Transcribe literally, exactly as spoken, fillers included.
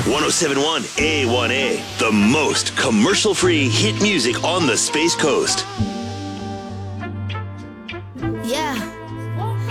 one oh seven point one A one A, the most commercial-free hit music on the Space Coast.